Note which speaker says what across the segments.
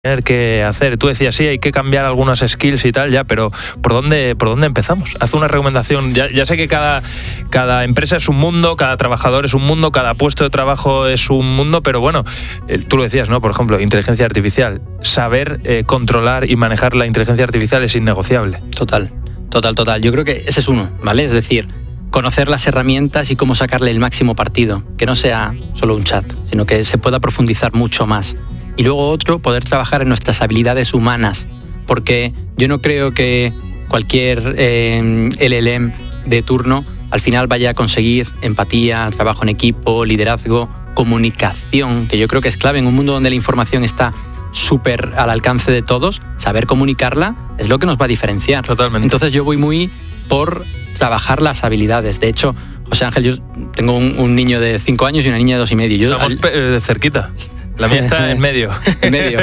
Speaker 1: tener que hacer. Tú decías, sí, hay que cambiar algunas skills y tal, ya, pero ¿por dónde empezamos? Haz una recomendación. Ya sé que cada empresa es un mundo, cada trabajador es un mundo, cada puesto de trabajo es un mundo, pero bueno, tú lo decías, ¿no? Por ejemplo, inteligencia artificial. Saber controlar y manejar la inteligencia artificial es innegociable.
Speaker 2: Total. Yo creo que ese es uno, ¿vale? Es decir, conocer las herramientas y cómo sacarle el máximo partido. Que no sea solo un chat, sino que se pueda profundizar mucho más. Y luego otro, poder trabajar en nuestras habilidades humanas, porque yo no creo que cualquier LLM de turno al final vaya a conseguir empatía, trabajo en equipo, liderazgo, comunicación, que yo creo que es clave en un mundo donde la información está súper al alcance de todos. Saber comunicarla es lo que nos va a diferenciar.
Speaker 1: Totalmente.
Speaker 2: Entonces yo voy muy por trabajar las habilidades. De hecho, José Ángel, yo tengo un niño de 5 años y una niña de 2 y medio.
Speaker 1: Estamos cerquita. La mía está en medio.
Speaker 2: En medio.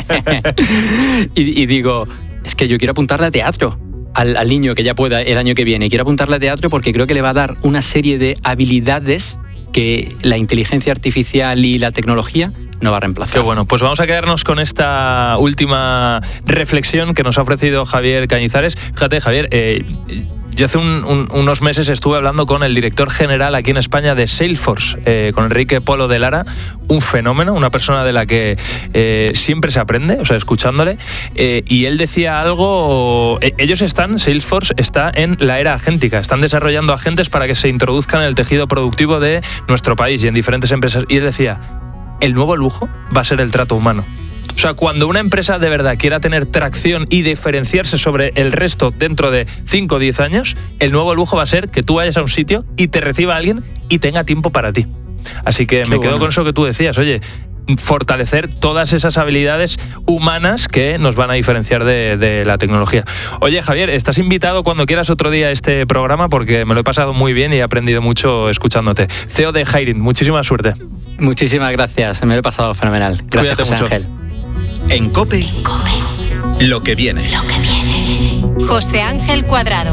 Speaker 2: y digo, es que yo quiero apuntarle a teatro al niño que ya pueda el año que viene. Quiero apuntarle a teatro porque creo que le va a dar una serie de habilidades que la inteligencia artificial y la tecnología no va a reemplazar.
Speaker 1: Qué bueno, pues vamos a quedarnos con esta última reflexión que nos ha ofrecido Javier Cañizares. Fíjate, Javier, yo hace unos meses estuve hablando con el director general aquí en España de Salesforce, con Enrique Polo de Lara, un fenómeno, una persona de la que siempre se aprende, o sea, escuchándole, y él decía algo, Salesforce está en la era agéntica, están desarrollando agentes para que se introduzcan en el tejido productivo de nuestro país y en diferentes empresas, y él decía, el nuevo lujo va a ser el trato humano. O sea, cuando una empresa de verdad quiera tener tracción y diferenciarse sobre el resto dentro de 5 o 10 años, el nuevo lujo va a ser que tú vayas a un sitio y te reciba alguien y tenga tiempo para ti. Así que me quedo con eso que tú decías, oye, fortalecer todas esas habilidades humanas que nos van a diferenciar de la tecnología. Oye, Javier, estás invitado cuando quieras otro día a este programa porque me lo he pasado muy bien y he aprendido mucho escuchándote. CEO de Hiring, muchísima suerte.
Speaker 2: Muchísimas gracias, me lo he pasado fenomenal. Gracias,
Speaker 1: Cuídate
Speaker 2: José
Speaker 1: mucho.
Speaker 2: Ángel.
Speaker 3: En COPE, lo que viene.
Speaker 4: José Ángel Cuadrado.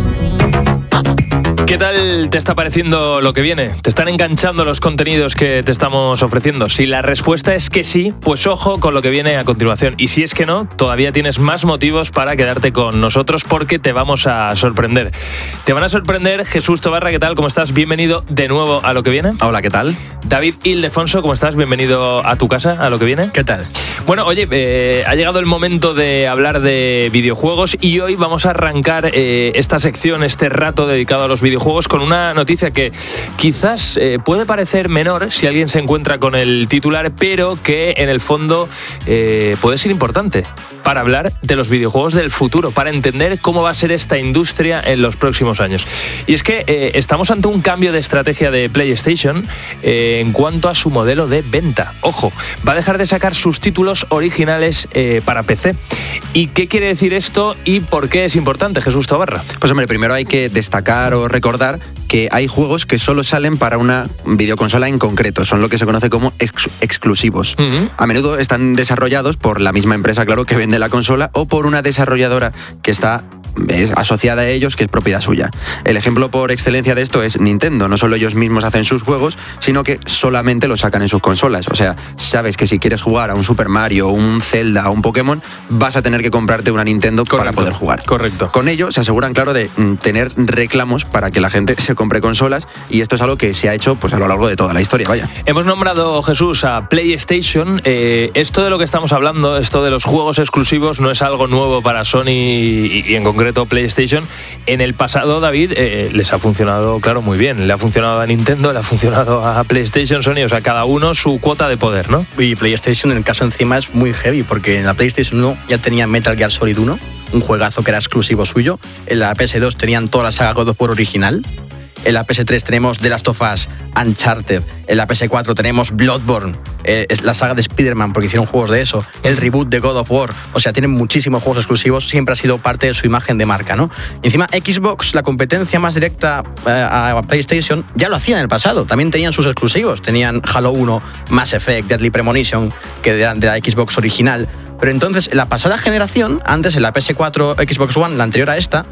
Speaker 1: ¿Qué tal te está pareciendo lo que viene? ¿Te están enganchando los contenidos que te estamos ofreciendo? Si la respuesta es que sí, pues ojo con lo que viene a continuación. Y si es que no, todavía tienes más motivos para quedarte con nosotros porque te vamos a sorprender. Te van a sorprender. Jesús Tobarra, ¿qué tal? ¿Cómo estás? Bienvenido de nuevo a Lo que viene.
Speaker 5: Hola, ¿qué tal?
Speaker 1: David Ildefonso, ¿cómo estás? Bienvenido a tu casa, a Lo que viene.
Speaker 5: ¿Qué tal?
Speaker 1: Bueno, oye, ha llegado el momento de hablar de videojuegos y hoy vamos a arrancar esta sección, este rato dedicado a los videojuegos con una noticia que quizás puede parecer menor si alguien se encuentra con el titular, pero que en el fondo puede ser importante para hablar de los videojuegos del futuro, para entender cómo va a ser esta industria en los próximos años. Y es que estamos ante un cambio de estrategia de PlayStation en cuanto a su modelo de venta. Ojo, va a dejar de sacar sus títulos originales para PC. ¿Y qué quiere decir esto y por qué es importante, Jesús Tobarra?
Speaker 5: Pues hombre, primero hay que destacar o recordar que hay juegos que solo salen para una videoconsola en concreto, son lo que se conoce como exclusivos. Uh-huh. A menudo están desarrollados por la misma empresa, claro, que vende la consola o por una desarrolladora que está asociada a ellos, que es propiedad suya. El ejemplo por excelencia de esto es Nintendo. No solo ellos mismos hacen sus juegos, sino que solamente los sacan en sus consolas. O sea, sabes que si quieres jugar a un Super Mario, un Zelda o un Pokémon, vas a tener que comprarte una Nintendo. Correcto, para poder jugar.
Speaker 1: Correcto.
Speaker 5: Con ello se aseguran, claro, de tener reclamos para que la gente se compre consolas, y esto es algo que se ha hecho pues a lo largo de toda la historia, vaya.
Speaker 1: Hemos nombrado, Jesús, a PlayStation. Esto de lo que estamos hablando, esto de los juegos exclusivos, no es algo nuevo para Sony y en concreto PlayStation. En el pasado, David, les ha funcionado, claro, muy bien. Le ha funcionado a Nintendo, le ha funcionado a PlayStation, Sony, o sea, cada uno su cuota de poder, ¿no?
Speaker 6: Y PlayStation, en el caso encima, es muy heavy, porque en la PlayStation 1 ya tenía Metal Gear Solid 1, un juegazo que era exclusivo suyo. En la PS2 tenían toda la saga God of War original. En la PS3 tenemos The Last of Us, Uncharted. En la PS4 tenemos Bloodborne, es la saga de Spider-Man, porque hicieron juegos de eso. El reboot de God of War. O sea, tienen muchísimos juegos exclusivos. Siempre ha sido parte de su imagen de marca, ¿no? Y encima, Xbox, la competencia más directa a PlayStation, ya lo hacía en el pasado. También tenían sus exclusivos. Tenían Halo 1, Mass Effect, Deadly Premonition, que eran de la Xbox original. Pero entonces, en la pasada generación, antes en la PS4, Xbox One, la anterior a esta,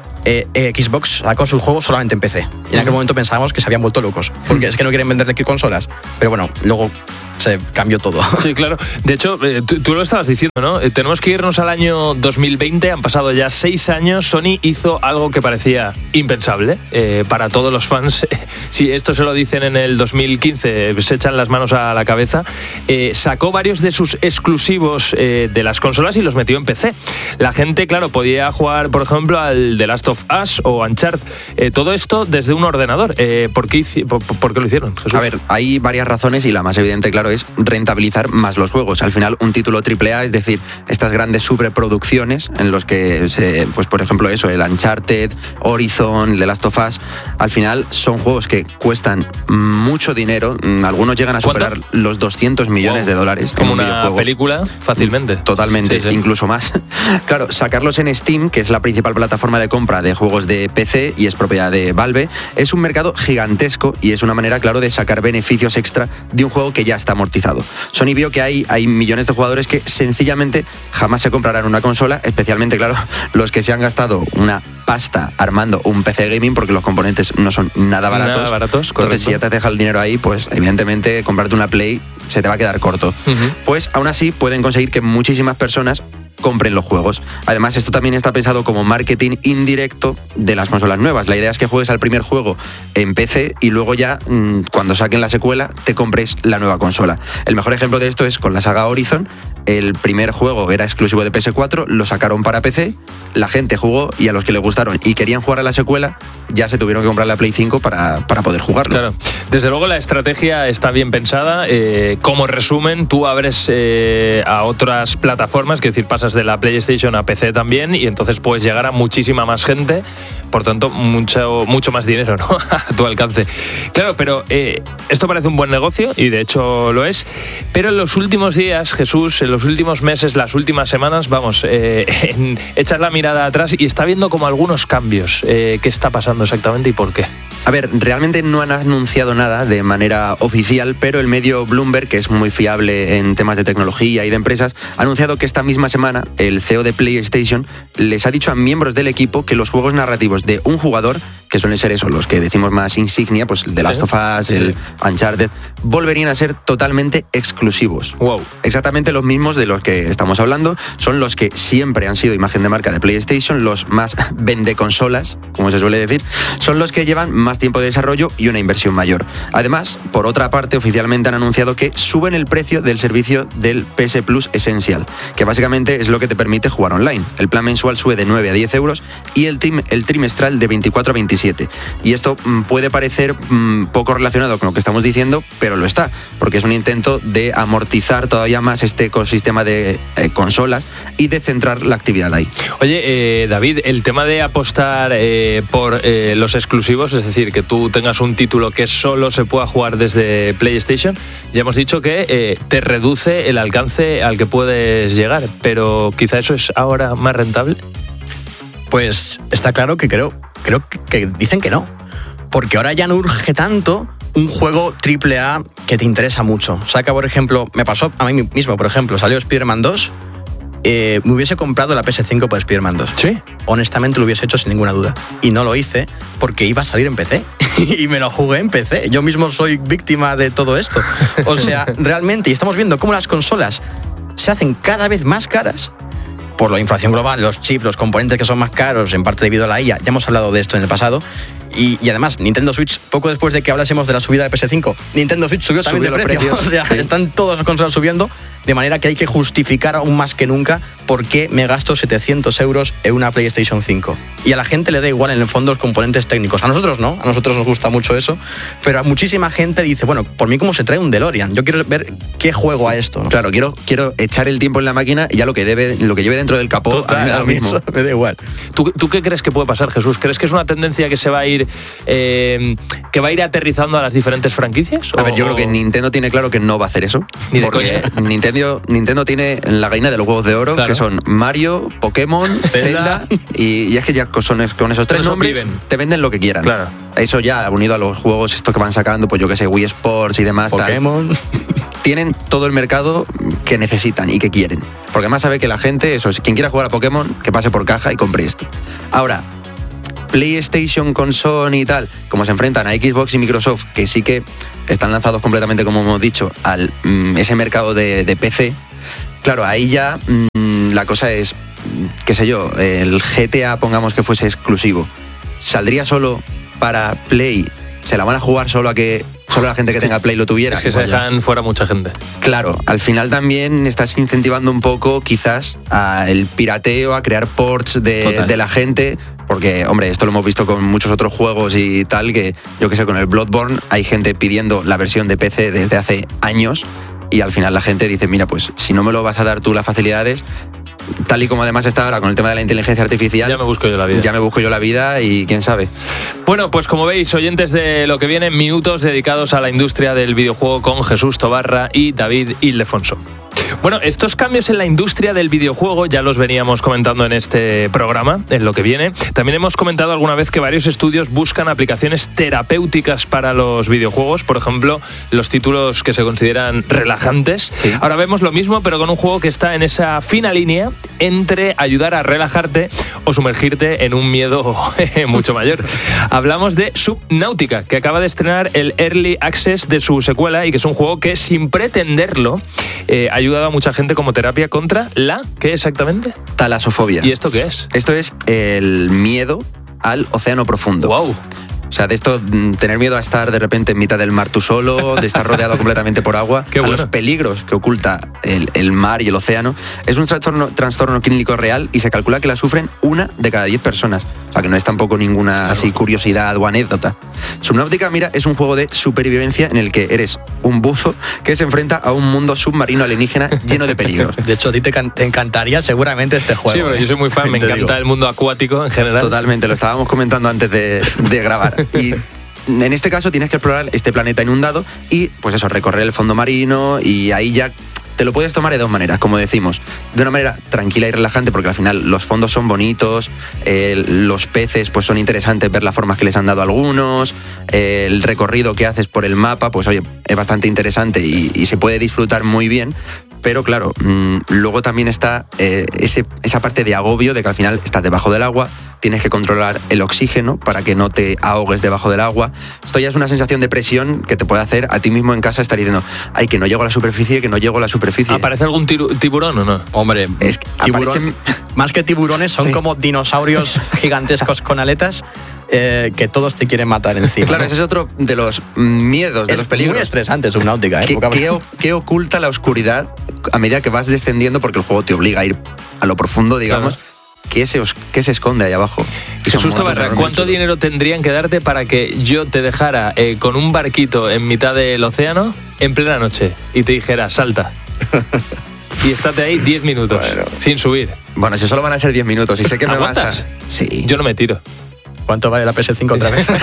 Speaker 6: Xbox sacó sus juegos solamente en PC. Y en aquel momento pensábamos que se habían vuelto locos, porque es que no quieren vender consolas. Pero bueno, luego se cambió todo.
Speaker 1: Sí, claro. De hecho, tú lo estabas diciendo, ¿no? Tenemos que irnos al año 2020, han pasado ya 6 años, Sony hizo algo que parecía impensable para todos los fans. Si esto se lo dicen en el 2015, se echan las manos a la cabeza. Sacó varios de sus exclusivos de las consolas y los metió en PC. La gente, claro, podía jugar, por ejemplo, al The Last of Us o Uncharted. Todo esto desde un ordenador. ¿Por qué lo hicieron, Jesús?
Speaker 5: A ver, hay varias razones y la más evidente, claro, es rentabilizar más los juegos. Al final, un título AAA, es decir, estas grandes superproducciones en los que, pues por ejemplo, eso, el Uncharted, Horizon, The Last of Us, al final son juegos que cuestan mucho dinero. Algunos llegan a superar los 200 millones de dólares.
Speaker 1: Como una película, fácilmente.
Speaker 5: Totalmente, sí. Incluso más. Claro, sacarlos en Steam, que es la principal plataforma de compra de juegos de PC y es propiedad de Valve, es un mercado gigantesco y es una manera, claro, de sacar beneficios extra de un juego que ya está amortizado. Sony vio que hay millones de jugadores que sencillamente jamás se comprarán una consola, especialmente, claro, los que se han gastado una pasta armando un PC gaming, porque los componentes no son nada baratos.
Speaker 1: Entonces,
Speaker 5: correcto. Si ya te deja el dinero ahí, pues evidentemente comprarte una Play se te va a quedar corto. Pues aún así pueden conseguir que muchísimas personas compren los juegos. Además, esto también está pensado como marketing indirecto de las consolas nuevas. La idea es que juegues al primer juego en PC y luego ya, cuando saquen la secuela, te compres la nueva consola. El mejor ejemplo de esto es con la saga Horizon. El primer juego era exclusivo de PS4, lo sacaron para PC, la gente jugó y a los que le gustaron y querían jugar a la secuela, ya se tuvieron que comprar la Play 5 para poder jugarlo.
Speaker 1: Claro. Desde luego la estrategia está bien pensada. Como resumen, tú abres a otras plataformas, es decir, pasas de la PlayStation a PC también y entonces puedes llegar a muchísima más gente, por tanto, mucho más dinero, ¿no? A tu alcance. Claro, pero esto parece un buen negocio y de hecho lo es, pero en los últimos días, Jesús, en los últimos meses, las últimas semanas, vamos, echas la mirada atrás y está viendo como algunos cambios. ¿Qué está pasando exactamente y por qué?
Speaker 5: A ver, realmente no han anunciado nada de manera oficial, pero el medio Bloomberg, que es muy fiable en temas de tecnología y de empresas, ha anunciado que esta misma semana el CEO de PlayStation les ha dicho a miembros del equipo que los juegos narrativos de un jugador, que suelen ser eso, los que decimos más insignia, pues el The Last of Us, el Uncharted, volverían a ser totalmente exclusivos.
Speaker 1: Wow.
Speaker 5: Exactamente los mismos de los que estamos hablando, son los que siempre han sido imagen de marca de PlayStation, los más vendeconsolas, como se suele decir, son los que llevan más tiempo de desarrollo y una inversión mayor. Además, por otra parte, oficialmente han anunciado que suben el precio del servicio del PS Plus Essential, que básicamente es lo que te permite jugar online. El plan mensual sube de 9 a 10 euros y el trimestral de 24 a 27. Y esto puede parecer poco relacionado con lo que estamos diciendo, pero lo está, porque es un intento de amortizar todavía más este ecosistema de consolas y de centrar la actividad ahí.
Speaker 1: Oye, David, el tema de apostar por los exclusivos, es decir, que tú tengas un título que solo se pueda jugar desde PlayStation, ya hemos dicho que te reduce el alcance al que puedes llegar, pero quizá eso es ahora más rentable.
Speaker 6: Pues está claro que creo que dicen que no, porque ahora ya no urge tanto un juego AAA que te interesa mucho. Saca, por ejemplo, me pasó a mí mismo, por ejemplo, salió Spider-Man 2, me hubiese comprado la PS5 por Spider-Man 2.
Speaker 1: ¿Sí?
Speaker 6: Honestamente lo hubiese hecho sin ninguna duda. Y no lo hice porque iba a salir en PC. Y me lo jugué en PC. Yo mismo soy víctima de todo esto. O sea, realmente, y estamos viendo cómo las consolas se hacen cada vez más caras por la inflación global, los chips, los componentes que son más caros, en parte debido a la IA. Ya hemos hablado de esto en el pasado. Y además, Nintendo Switch, poco después de que hablásemos de la subida de PS5, Nintendo Switch subió también de precio. O sea, están todas las consolas subiendo, de manera que hay que justificar aún más que nunca por qué me gasto 700 euros en una PlayStation 5. Y a la gente le da igual en el fondo los componentes técnicos. A nosotros no, a nosotros nos gusta mucho eso, pero a muchísima gente dice, bueno, por mí cómo se trae un DeLorean. Yo quiero ver qué juego a esto, ¿no?
Speaker 5: Claro, quiero echar el tiempo en la máquina y ya lo que lleve dentro del capó,
Speaker 6: total,
Speaker 5: a mí me da lo mismo.
Speaker 6: Eso me da igual.
Speaker 1: ¿Tú qué crees que puede pasar, Jesús? ¿Crees que es una tendencia que se va a ir que va a ir aterrizando a las diferentes franquicias?
Speaker 5: A ver, yo creo que Nintendo tiene claro que no va a hacer eso.
Speaker 1: Ni de
Speaker 5: porque Nintendo tiene la gallina de los huevos de oro, claro, que son Mario, Pokémon, Zelda y es que ya con esos tres nombres te venden lo que quieran.
Speaker 1: Claro.
Speaker 5: Eso ya unido a los juegos estos que van sacando, pues yo que sé, Wii Sports y demás.
Speaker 6: Pokémon.
Speaker 5: Tienen todo el mercado que necesitan y que quieren. Porque además sabe que la gente, quien quiera jugar a Pokémon, que pase por caja y compre esto. Ahora, PlayStation con Sony y tal, como se enfrentan a Xbox y Microsoft, que sí que están lanzados completamente, como hemos dicho, al ese mercado de PC, claro, ahí ya la cosa es, qué sé yo, el GTA, pongamos que fuese exclusivo, ¿saldría solo para Play? ¿Se la van a jugar solo a que solo la gente que tenga Play lo tuviera?
Speaker 1: Es que se dejan fuera mucha gente.
Speaker 5: Claro, al final también estás incentivando un poco quizás al pirateo, a crear ports de la gente, porque, hombre, esto lo hemos visto con muchos otros juegos y tal, que yo que sé, con el Bloodborne hay gente pidiendo la versión de PC desde hace años y al final la gente dice, mira, pues si no me lo vas a dar tú las facilidades, tal y como además está ahora con el tema de la inteligencia artificial,
Speaker 1: ya me busco yo la vida.
Speaker 5: Ya me busco yo la vida y quién sabe.
Speaker 1: Bueno, pues como veis, oyentes de Lo que viene, minutos dedicados a la industria del videojuego con Jesús Tobarra y David Ildefonso. Bueno, estos cambios en la industria del videojuego ya los veníamos comentando en este programa, en Lo que viene. También hemos comentado alguna vez que varios estudios buscan aplicaciones terapéuticas para los videojuegos, por ejemplo, los títulos que se consideran relajantes. Sí. Ahora vemos lo mismo, pero con un juego que está en esa fina línea entre ayudar a relajarte o sumergirte en un miedo mucho mayor. Hablamos de Subnautica, que acaba de estrenar el Early Access de su secuela y que es un juego que, sin pretenderlo, ha ayudado a mucha gente como terapia contra la... ¿Qué exactamente?
Speaker 5: Talasofobia.
Speaker 1: ¿Y esto qué es?
Speaker 5: Esto es el miedo al océano profundo.
Speaker 1: ¡Wow!
Speaker 5: O sea, de esto, tener miedo a estar de repente en mitad del mar tú solo, de estar rodeado completamente por agua,
Speaker 1: Qué bueno.
Speaker 5: A los peligros que oculta el mar y el océano. Es un trastorno clínico real y se calcula que la sufren 1 de cada 10 personas. O sea, que no es tampoco ninguna así curiosidad o anécdota. Subnautica, mira, es un juego de supervivencia en el que eres un buzo que se enfrenta a un mundo submarino alienígena lleno de peligros.
Speaker 6: De hecho, a ti te encantaría seguramente este juego.
Speaker 1: Sí, pero yo soy muy fan, me encanta el mundo acuático en general.
Speaker 5: Totalmente, lo estábamos comentando antes de grabar. Y en este caso tienes que explorar este planeta inundado y, pues eso, recorrer el fondo marino, y ahí ya te lo puedes tomar de dos maneras, como decimos. De una manera tranquila y relajante, porque al final los fondos son bonitos, los peces pues son interesantes ver las formas que les han dado a algunos, el recorrido que haces por el mapa, pues oye, es bastante interesante y se puede disfrutar muy bien. Pero claro, luego también está esa parte de agobio de que al final estás debajo del agua, tienes que controlar el oxígeno para que no te ahogues debajo del agua. Esto ya es una sensación de presión que te puede hacer a ti mismo en casa estar diciendo, ay, que no llego a la superficie, que no llego a la superficie.
Speaker 1: ¿Aparece algún tiburón o no?
Speaker 6: Hombre, es que tiburón, más que tiburones son como dinosaurios gigantescos con aletas. Que todos te quieren matar encima.
Speaker 5: Claro, ese es otro de los miedos, de los peligros.
Speaker 6: Es muy estresante Subnautica.
Speaker 5: ¿Qué oculta la oscuridad a medida que vas descendiendo? Porque el juego te obliga a ir a lo profundo, digamos. Claro. ¿Qué se esconde ahí abajo?
Speaker 1: Jesús Tobarra, ¿cuánto dinero tendrían que darte para que yo te dejara con un barquito en mitad del océano en plena noche y te dijera, salta? Y estate ahí 10 minutos, sin subir.
Speaker 5: Bueno, si solo van a ser 10 minutos y sé que me vas a...
Speaker 1: Sí. Yo no me tiro.
Speaker 6: ¿Cuánto vale la PS5 otra vez?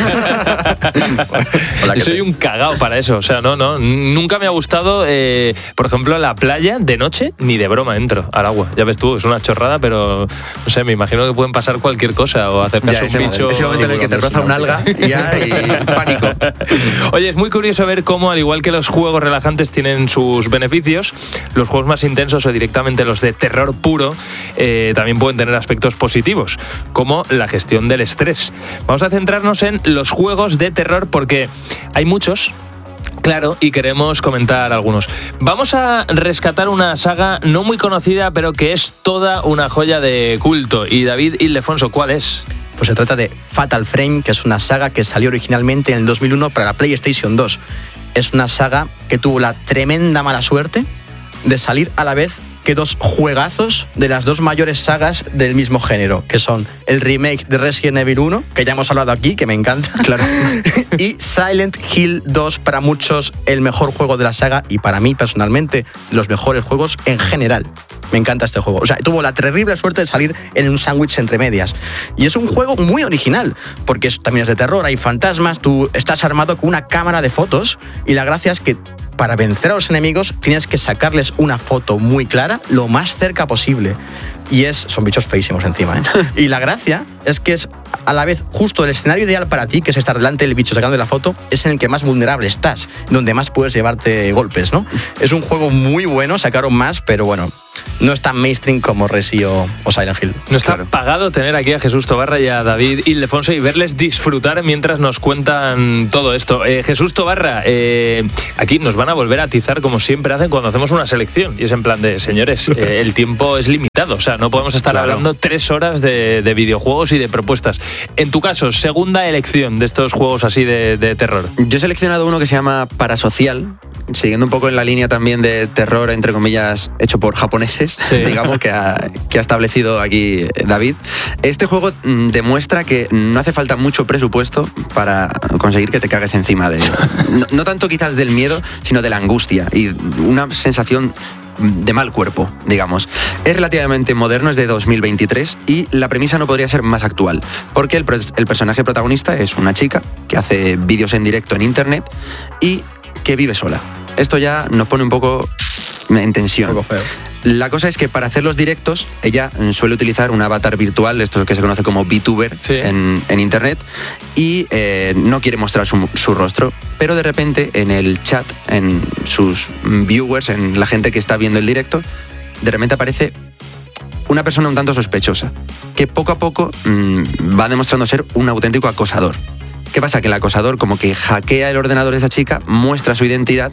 Speaker 1: Yo soy un cagao para eso. O sea, no. Nunca me ha gustado, por ejemplo, la playa de noche, ni de broma entro al agua. Ya ves tú, es una chorrada, pero no sé, me imagino que pueden pasar cualquier cosa o acercarse a un bicho.
Speaker 5: Ese momento en el que te roza un alga y pánico.
Speaker 1: Oye, es muy curioso ver cómo, al igual que los juegos relajantes tienen sus beneficios, los juegos más intensos o directamente los de terror puro también pueden tener aspectos positivos, como la gestión del estrés. Vamos a centrarnos en los juegos de terror porque hay muchos, claro, y queremos comentar algunos. Vamos a rescatar una saga no muy conocida, pero que es toda una joya de culto. Y David Ildefonso, ¿cuál es?
Speaker 6: Pues se trata de Fatal Frame, que es una saga que salió originalmente en el 2001 para la PlayStation 2. Es una saga que tuvo la tremenda mala suerte de salir a la vez que dos juegazos de las dos mayores sagas del mismo género, que son el remake de Resident Evil 1, que ya hemos hablado aquí, que me encanta,
Speaker 5: claro,
Speaker 6: y Silent Hill 2, para muchos el mejor juego de la saga y para mí personalmente de los mejores juegos en general. Me encanta este juego. O sea, tuvo la terrible suerte de salir en un sándwich entre medias. Y es un juego muy original, porque también es de terror, hay fantasmas, tú estás armado con una cámara de fotos y la gracia es que para vencer a los enemigos tienes que sacarles una foto muy clara lo más cerca posible. Y son bichos feísimos encima, ¿eh? Y la gracia es que es a la vez justo el escenario ideal para ti, que es estar delante del bicho sacando la foto, es en el que más vulnerable estás, donde más puedes llevarte golpes, ¿no? Es un juego muy bueno, sacaron más, pero bueno, no es tan mainstream como Resi o Silent Hill.
Speaker 1: No está pagado tener aquí a Jesús Tobarra y a David Ildefonso y verles disfrutar mientras nos cuentan todo esto. Jesús Tobarra, aquí nos van a volver a atizar como siempre hacen cuando hacemos una selección. Y es en plan de, señores, el tiempo es limitado. O sea, no podemos estar hablando 3 horas de videojuegos y de propuestas. En tu caso, segunda elección de estos juegos así de terror.
Speaker 5: Yo he seleccionado uno que se llama Parasocial, siguiendo un poco en la línea también de terror, entre comillas, hecho por japoneses, digamos, que ha establecido aquí David. Este juego demuestra que no hace falta mucho presupuesto para conseguir que te cagues encima de ello. No tanto quizás del miedo, sino de la angustia y una sensación de mal cuerpo, digamos. Es relativamente moderno, es de 2023 y la premisa no podría ser más actual, porque el personaje protagonista es una chica que hace vídeos en directo en internet y que vive sola. Esto ya nos pone un poco en tensión.
Speaker 6: Un poco feo.
Speaker 5: La cosa es que para hacer los directos ella suele utilizar un avatar virtual, esto que se conoce como VTuber en internet, y no quiere mostrar su rostro, pero de repente en el chat, en sus viewers, en la gente que está viendo el directo, de repente aparece una persona un tanto sospechosa, que poco a poco va demostrando ser un auténtico acosador. ¿Qué pasa? Que el acosador como que hackea el ordenador de esa chica, muestra su identidad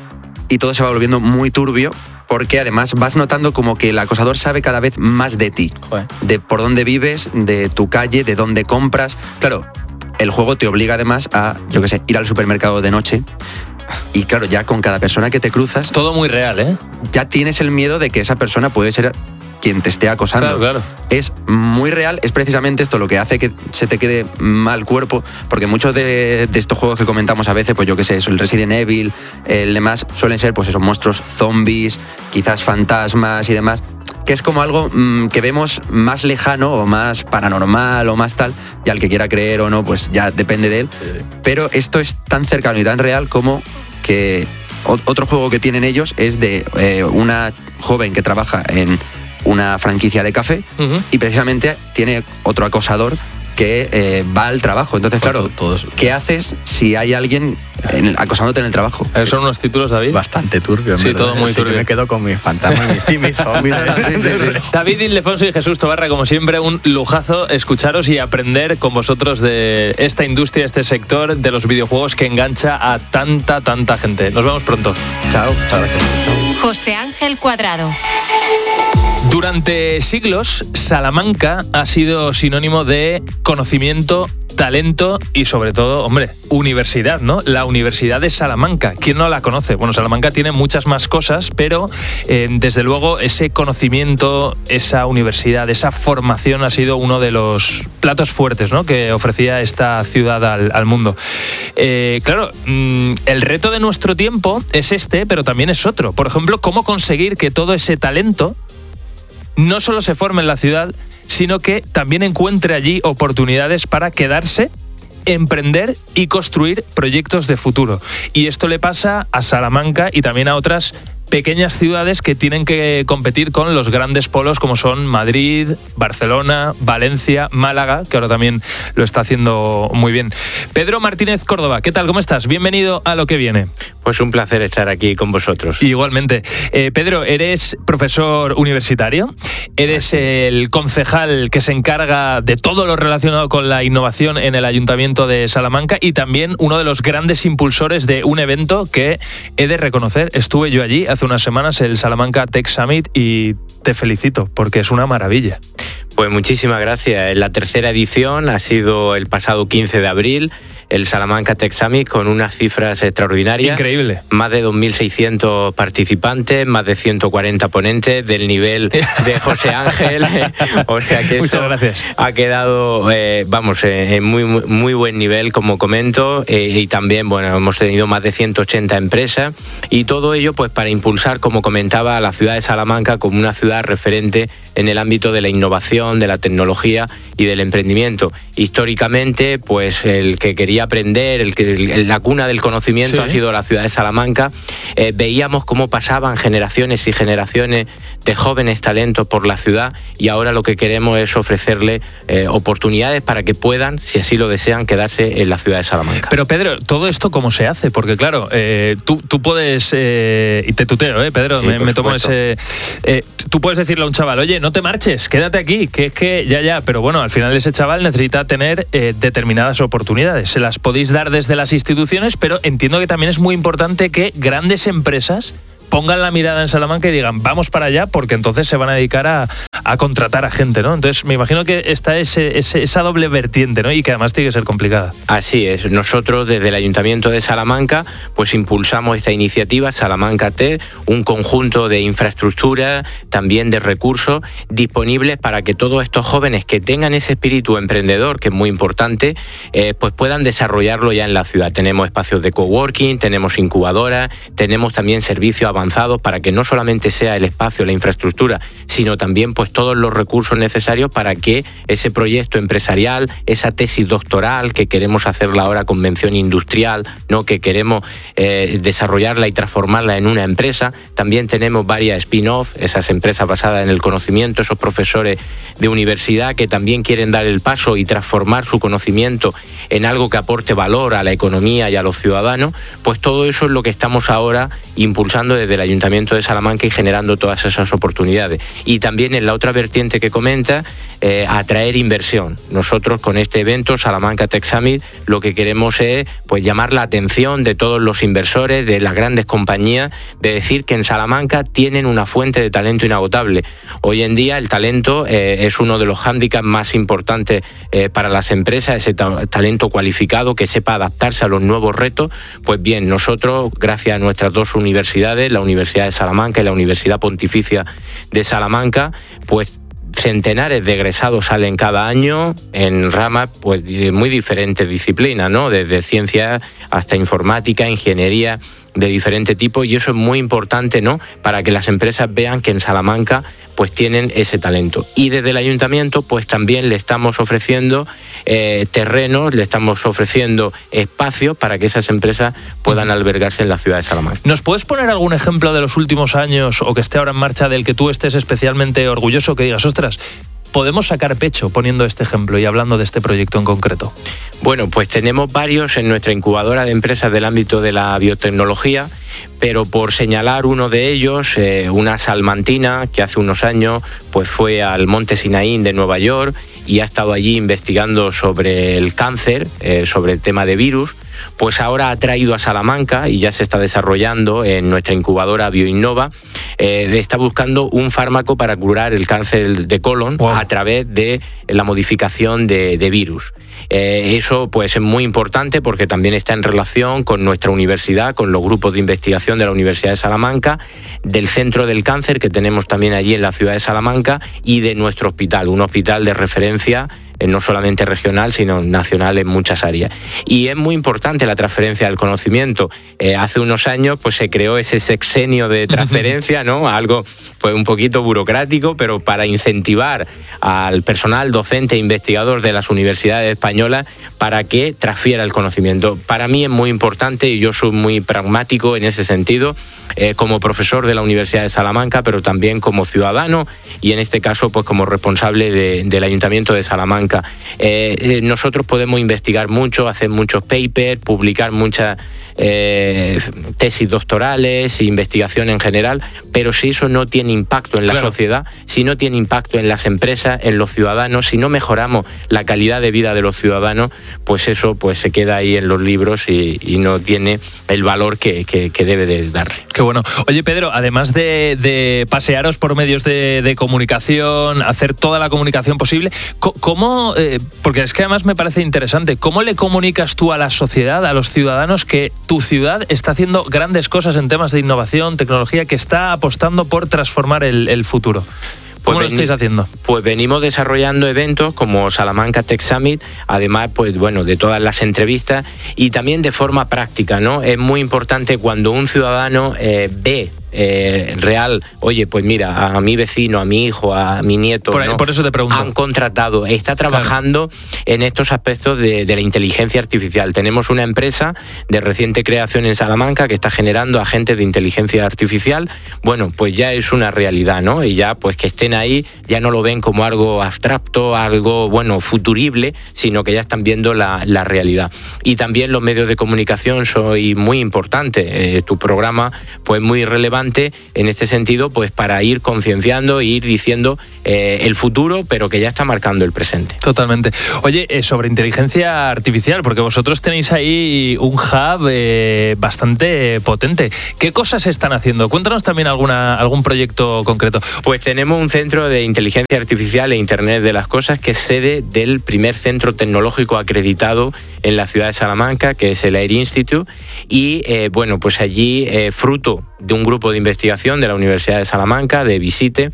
Speaker 5: y todo se va volviendo muy turbio, porque además vas notando como que el acosador sabe cada vez más de ti.
Speaker 6: Joder.
Speaker 5: De por dónde vives, de tu calle, de dónde compras. Claro, el juego te obliga además a, yo qué sé, ir al supermercado de noche. Y claro, ya con cada persona que te cruzas...
Speaker 1: Todo muy real, ¿eh?
Speaker 5: Ya tienes el miedo de que esa persona puede ser quien te esté acosando.
Speaker 1: Claro.
Speaker 5: Es muy real, es precisamente esto lo que hace que se te quede mal cuerpo, porque muchos de estos juegos que comentamos a veces, pues yo qué sé, eso, el Resident Evil, el demás, suelen ser pues esos monstruos zombies, quizás fantasmas y demás, que es como algo que vemos más lejano o más paranormal o más tal, y al que quiera creer o no, pues ya depende de él. Sí. Pero esto es tan cercano y tan real como que otro juego que tienen ellos es de una joven que trabaja en una franquicia de café y precisamente tiene otro acosador que va al trabajo. Entonces, claro, ¿qué haces si hay alguien acosándote en el trabajo?
Speaker 1: ¿Son unos títulos, David?
Speaker 6: Bastante turbio.
Speaker 1: Sí, todo muy turbio.
Speaker 6: Me quedo con mis fantasmas y mis zombies.
Speaker 5: Sí.
Speaker 1: David Ildefonso y Jesús Tobarra, como siempre, un lujazo escucharos y aprender con vosotros de esta industria, este sector de los videojuegos que engancha a tanta gente. Nos vemos pronto.
Speaker 5: Chao. Chao, gracias.
Speaker 4: José Ángel Cuadrado.
Speaker 1: Durante siglos, Salamanca ha sido sinónimo de conocimiento, talento y sobre todo, hombre, universidad, ¿no? La Universidad de Salamanca. ¿Quién no la conoce? Bueno, Salamanca tiene muchas más cosas, pero desde luego ese conocimiento, esa universidad, esa formación ha sido uno de los platos fuertes, ¿no?, que ofrecía esta ciudad al mundo. Claro, el reto de nuestro tiempo es este, pero también es otro. Por ejemplo, cómo conseguir que todo ese talento no solo se forme en la ciudad, sino que también encuentre allí oportunidades para quedarse, emprender y construir proyectos de futuro. Y esto le pasa a Salamanca y también a otras pequeñas ciudades que tienen que competir con los grandes polos como son Madrid, Barcelona, Valencia, Málaga, que ahora también lo está haciendo muy bien. Pedro Martínez Córdoba, ¿qué tal? ¿Cómo estás? Bienvenido a Lo que viene.
Speaker 7: Pues un placer estar aquí con vosotros.
Speaker 1: Igualmente. Pedro, eres profesor universitario, eres el concejal que se encarga de todo lo relacionado con la innovación en el Ayuntamiento de Salamanca y también uno de los grandes impulsores de un evento que he de reconocer, estuve yo allí hace unas semanas, el Salamanca Tech Summit, y te felicito porque es una maravilla.
Speaker 7: Pues muchísimas gracias. La tercera edición ha sido el pasado 15 de abril, el Salamanca Tech Summit, con unas cifras extraordinarias.
Speaker 1: Increíble.
Speaker 7: Más de 2.600 participantes, más de 140 ponentes del nivel de José Ángel. O sea que
Speaker 1: muchas gracias.
Speaker 7: Ha quedado, en muy buen nivel, como comento, y también, bueno, hemos tenido más de 180 empresas y todo ello pues para impulsar, como comentaba, a la ciudad de Salamanca como una ciudad referente en el ámbito de la innovación, de la tecnología y del emprendimiento. Históricamente, pues el que quería quería aprender, la cuna del conocimiento ha sido la ciudad de Salamanca. Veíamos cómo pasaban generaciones y generaciones de jóvenes talentos por la ciudad, y ahora lo que queremos es ofrecerle oportunidades para que puedan, si así lo desean, quedarse en la ciudad de Salamanca.
Speaker 1: Pero Pedro, ¿todo esto cómo se hace? Porque claro, tú puedes, y te tuteo, Pedro,
Speaker 7: Sí,
Speaker 1: me tomo
Speaker 7: supuesto.
Speaker 1: ese... tú puedes decirle a un chaval, oye, no te marches, quédate aquí, que es que ya, pero bueno, al final ese chaval necesita tener determinadas oportunidades. Se las podéis dar desde las instituciones, pero entiendo que también es muy importante que grandes empresas pongan la mirada en Salamanca y digan, vamos para allá, porque entonces se van a dedicar a contratar a gente, ¿no? Entonces me imagino que está esa doble vertiente, ¿no? Y que además tiene que ser complicada.
Speaker 7: Así es. Nosotros desde el Ayuntamiento de Salamanca pues impulsamos esta iniciativa Salamanca Tech, un conjunto de infraestructura, también de recursos disponibles para que todos estos jóvenes que tengan ese espíritu emprendedor, que es muy importante, pues puedan desarrollarlo ya en la ciudad. Tenemos espacios de coworking, tenemos incubadoras, tenemos también servicios avanzados para que no solamente sea el espacio, la infraestructura, sino también pues todos los recursos necesarios para que ese proyecto empresarial, esa tesis doctoral que queremos hacerla ahora con mención industrial, ¿no? Que queremos desarrollarla y transformarla en una empresa. También tenemos varias spin-off, esas empresas basadas en el conocimiento, esos profesores de universidad que también quieren dar el paso y transformar su conocimiento en algo que aporte valor a la economía y a los ciudadanos. Pues todo eso es lo que estamos ahora impulsando desde el Ayuntamiento de Salamanca y generando todas esas oportunidades. Y también en la otra vertiente que comenta, atraer inversión. Nosotros con este evento, Salamanca Tech Summit, lo que queremos es pues llamar la atención de todos los inversores, de las grandes compañías, de decir que en Salamanca tienen una fuente de talento inagotable. Hoy en día el talento es uno de los hándicaps más importantes para las empresas, ese talento cualificado que sepa adaptarse a los nuevos retos. Pues bien, nosotros, gracias a nuestras dos universidades, la Universidad de Salamanca y la Universidad Pontificia de Salamanca, pues centenares de egresados salen cada año en ramas pues de muy diferentes disciplinas, ¿no? Desde ciencia hasta informática, ingeniería de diferente tipo, y eso es muy importante, ¿no? Para que las empresas vean que en Salamanca pues tienen ese talento. Y desde el ayuntamiento pues también le estamos ofreciendo terrenos, le estamos ofreciendo espacios para que esas empresas puedan albergarse en la ciudad de Salamanca.
Speaker 1: ¿Nos puedes poner algún ejemplo de los últimos años o que esté ahora en marcha del que tú estés especialmente orgulloso, que digas, ostras, podemos sacar pecho poniendo este ejemplo y hablando de este proyecto en concreto?
Speaker 7: Bueno, pues tenemos varios en nuestra incubadora de empresas del ámbito de la biotecnología, pero por señalar uno de ellos, una salmantina que hace unos años pues fue al Monte Sinaí de Nueva York y ha estado allí investigando sobre el cáncer, sobre el tema de virus. Pues ahora ha traído a Salamanca y ya se está desarrollando en nuestra incubadora BioInnova. Está buscando un fármaco para curar el cáncer de colon a través de la modificación de virus. Eso pues es muy importante porque también está en relación con nuestra universidad, con los grupos de investigación de la Universidad de Salamanca, del Centro del Cáncer que tenemos también allí en la ciudad de Salamanca y de nuestro hospital, un hospital de referencia no solamente regional, sino nacional en muchas áreas. Y es muy importante la transferencia del conocimiento. Hace unos años pues se creó ese sexenio de transferencia, ¿no? Algo pues un poquito burocrático, pero para incentivar al personal docente e investigador de las universidades españolas para que transfiera el conocimiento. Para mí es muy importante y yo soy muy pragmático en ese sentido, como profesor de la Universidad de Salamanca, pero también como ciudadano y en este caso pues como responsable del Ayuntamiento de Salamanca. Nosotros podemos investigar mucho, hacer muchos papers, publicar muchas tesis doctorales, investigación en general, pero si eso no tiene impacto en la sociedad, si no tiene impacto en las empresas, en los ciudadanos, si no mejoramos la calidad de vida de los ciudadanos, pues eso pues se queda ahí en los libros y no tiene el valor que debe de darle.
Speaker 1: Qué bueno. Oye, Pedro, además de pasearos por medios de comunicación, hacer toda la comunicación posible, ¿cómo, porque es que además me parece interesante, cómo le comunicas tú a la sociedad, a los ciudadanos, que tu ciudad está haciendo grandes cosas en temas de innovación, tecnología, que está apostando por transformar el futuro? ¿Cómo lo estáis haciendo?
Speaker 7: Pues venimos desarrollando eventos como Salamanca Tech Summit, además pues bueno, de todas las entrevistas y también de forma práctica, ¿no? Es muy importante cuando un ciudadano ve real, oye, pues mira, a mi vecino, a mi hijo, a mi nieto,
Speaker 1: por eso te pregunto.
Speaker 7: Han contratado, está trabajando en estos aspectos de la inteligencia artificial. Tenemos una empresa de reciente creación en Salamanca que está generando agentes de inteligencia artificial. Bueno, pues ya es una realidad, ¿no? Y ya pues que estén ahí, ya no lo ven como algo abstracto, algo, bueno, futurible, sino que ya están viendo la realidad. Y también los medios de comunicación son muy importantes. Tu programa, pues muy relevante en este sentido, pues para ir concienciando e ir diciendo el futuro, pero que ya está marcando el presente.
Speaker 1: Totalmente. Oye, sobre inteligencia artificial, porque vosotros tenéis ahí un hub bastante potente. ¿Qué cosas están haciendo? Cuéntanos también algún proyecto concreto.
Speaker 7: Pues tenemos un centro de inteligencia artificial e Internet de las Cosas que es sede del primer centro tecnológico acreditado en la ciudad de Salamanca, que es el Air Institute, y bueno, pues allí, fruto de un grupo de investigación de la Universidad de Salamanca, de Visite,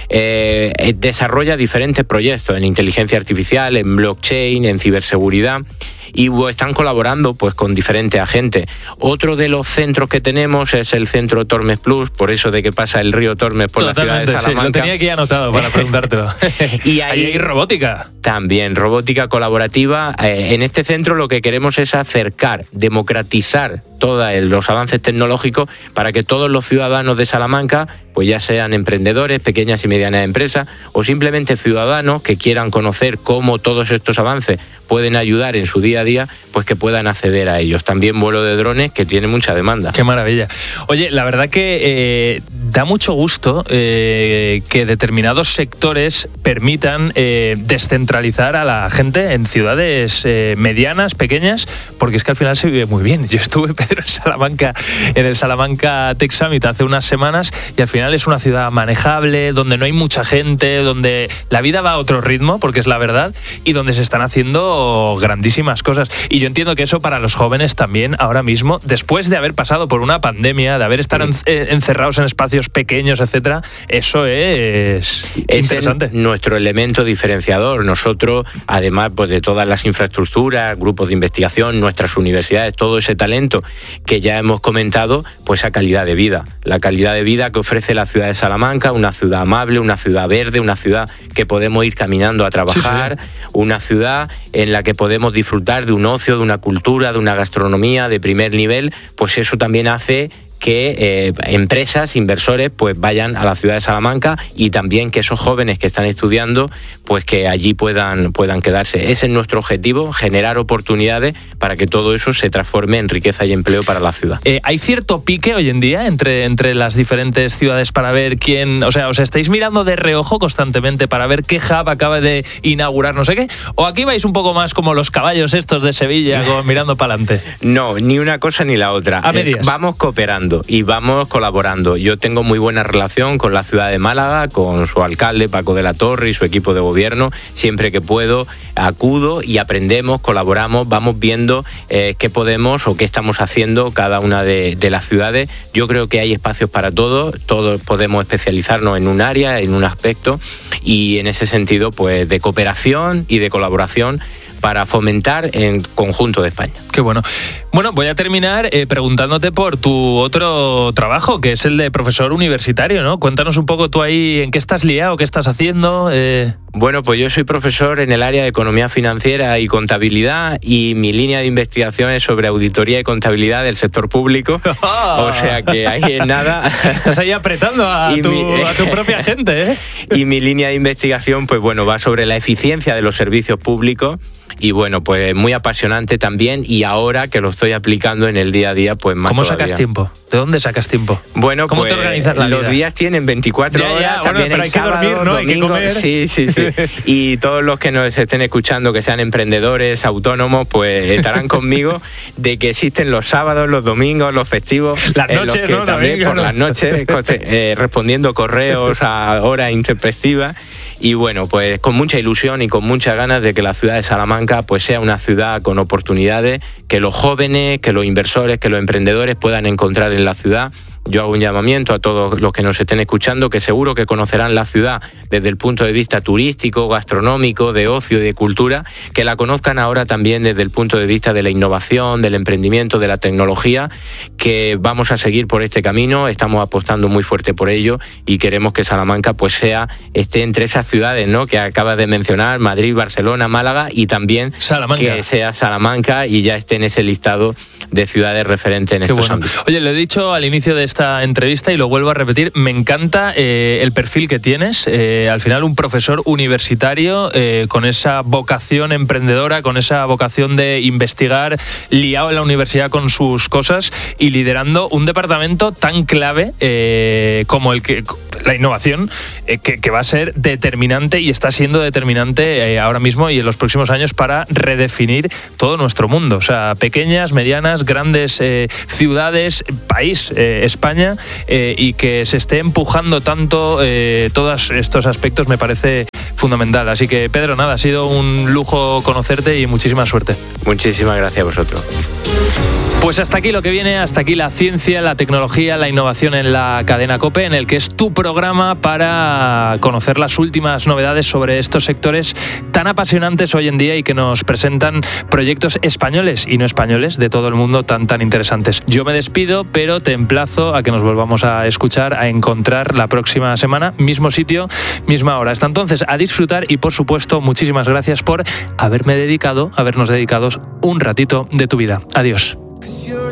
Speaker 7: desarrolla diferentes proyectos en inteligencia artificial, en blockchain, en ciberseguridad, y están colaborando pues con diferentes agentes. Otro de los centros que tenemos es el centro Tormes Plus, por eso de que pasa el río Tormes por
Speaker 1: Totalmente,
Speaker 7: la ciudad de Salamanca.
Speaker 1: Sí, lo tenía aquí anotado para preguntártelo.
Speaker 7: Y ahí
Speaker 1: hay robótica.
Speaker 7: También, robótica colaborativa. En este centro lo que queremos es acercar, democratizar todos los avances tecnológicos para que todos los ciudadanos de Salamanca, pues ya sean emprendedores, pequeñas y medianas empresas, o simplemente ciudadanos que quieran conocer cómo todos estos avances pueden ayudar en su día a día, pues que puedan acceder a ellos. También vuelo de drones, que tiene mucha demanda.
Speaker 1: Qué maravilla. Oye, la verdad que da mucho gusto que determinados sectores permitan descentralizar a la gente en ciudades medianas, pequeñas, porque es que al final se vive muy bien. Yo estuve, Pedro, en el Salamanca Tech Summit hace unas semanas y al final es una ciudad manejable, donde no hay mucha gente, donde la vida va a otro ritmo, porque es la verdad, y donde se están haciendo grandísimas cosas. Y yo entiendo que eso para los jóvenes también ahora mismo, después de haber pasado por una pandemia, de haber estado encerrados en espacios pequeños, etcétera, eso es interesante.
Speaker 7: Es nuestro elemento diferenciador. Nosotros, además pues de todas las infraestructuras, grupos de investigación, nuestras universidades, todo ese talento que ya hemos comentado, pues a calidad de vida. La calidad de vida que ofrece la ciudad de Salamanca, una ciudad amable, una ciudad verde, una ciudad que podemos ir caminando a trabajar, una ciudad en la que podemos disfrutar de un ocio, de una cultura, de una gastronomía de primer nivel, pues eso también hace que empresas, inversores, pues vayan a la ciudad de Salamanca, y también que esos jóvenes que están estudiando, pues que allí puedan quedarse. Ese es nuestro objetivo, generar oportunidades para que todo eso se transforme en riqueza y empleo para la ciudad.
Speaker 1: ¿Hay cierto pique hoy en día entre las diferentes ciudades para ver quién, o sea, os estáis mirando de reojo constantemente para ver qué hub acaba de inaugurar no sé qué? ¿O aquí vais un poco más como los caballos estos de Sevilla, mirando para adelante?
Speaker 7: No, ni una cosa ni la otra.
Speaker 1: A medias.
Speaker 7: Vamos cooperando y vamos colaborando. Yo tengo muy buena relación con la ciudad de Málaga, con su alcalde Paco de la Torre y su equipo de gobierno. Siempre que puedo acudo y aprendemos, colaboramos, vamos viendo qué podemos o qué estamos haciendo cada una de las ciudades. Yo creo que hay espacios para todos podemos especializarnos en un área, en un aspecto, y en ese sentido pues de cooperación y de colaboración para fomentar en conjunto de España.
Speaker 1: Qué bueno. Bueno, voy a terminar preguntándote por tu otro trabajo, que es el de profesor universitario, ¿no? Cuéntanos un poco tú ahí en qué estás liado, qué estás haciendo.
Speaker 7: Bueno, pues yo soy profesor en el área de economía financiera y contabilidad, y mi línea de investigación es sobre auditoría y contabilidad del sector público. O sea que ahí es nada.
Speaker 1: Estás ahí apretando a tu propia gente, ¿eh?
Speaker 7: Y mi línea de investigación, pues bueno, va sobre la eficiencia de los servicios públicos. Y bueno, pues muy apasionante también, y ahora que lo estoy aplicando en el día a día, pues más
Speaker 1: ¿Cómo
Speaker 7: todavía.
Speaker 1: sacas tiempo? ¿De dónde sacas tiempo?
Speaker 7: Bueno,
Speaker 1: ¿Cómo
Speaker 7: pues
Speaker 1: te organizas la vida?
Speaker 7: Los días tienen 24 horas,
Speaker 1: bueno,
Speaker 7: también
Speaker 1: pero hay que dormir, ¿no? Hay que comer.
Speaker 7: Sí. Y todos los que nos estén escuchando, que sean emprendedores, autónomos, pues estarán conmigo de que existen los sábados, los domingos, los festivos.
Speaker 1: Las noches,
Speaker 7: los que
Speaker 1: ¿no?
Speaker 7: También por las noches, respondiendo correos a horas intempestivas. Y bueno, pues con mucha ilusión y con muchas ganas de que la ciudad de Salamanca pues sea una ciudad con oportunidades, que los jóvenes, que los inversores, que los emprendedores puedan encontrar en la ciudad yo hago un llamamiento a todos los que nos estén escuchando, que seguro que conocerán la ciudad desde el punto de vista turístico, gastronómico, de ocio y de cultura, que la conozcan ahora también desde el punto de vista de la innovación, del emprendimiento, de la tecnología, que vamos a seguir por este camino, estamos apostando muy fuerte por ello y queremos que Salamanca pues esté entre esas ciudades, ¿no?, que acabas de mencionar, Madrid, Barcelona, Málaga, y también
Speaker 1: Salamanca,
Speaker 7: que sea Salamanca y ya esté en ese listado de ciudades referentes en estos ámbitos.
Speaker 1: Oye, lo he dicho al inicio de esta entrevista y lo vuelvo a repetir, me encanta el perfil que tienes, al final un profesor universitario con esa vocación emprendedora, con esa vocación de investigar, liado en la universidad con sus cosas y liderando un departamento tan clave como la innovación, que va a ser determinante y está siendo determinante ahora mismo y en los próximos años para redefinir todo nuestro mundo. O sea, pequeñas, medianas, grandes ciudades, país, España, y que se esté empujando tanto todos estos aspectos me parece fundamental. Así que, Pedro, nada, ha sido un lujo conocerte y muchísima suerte.
Speaker 7: Muchísimas gracias a vosotros.
Speaker 1: Pues hasta aquí lo que viene, hasta aquí la ciencia, la tecnología, la innovación en la cadena COPE, en el que es tu programa para conocer las últimas novedades sobre estos sectores tan apasionantes hoy en día y que nos presentan proyectos españoles y no españoles de todo el mundo tan interesantes. Yo me despido, pero te emplazo a que nos volvamos a escuchar, a encontrar la próxima semana, mismo sitio, misma hora. Hasta entonces, a disfrutar y, por supuesto, muchísimas gracias por habernos dedicado un ratito de tu vida. Adiós.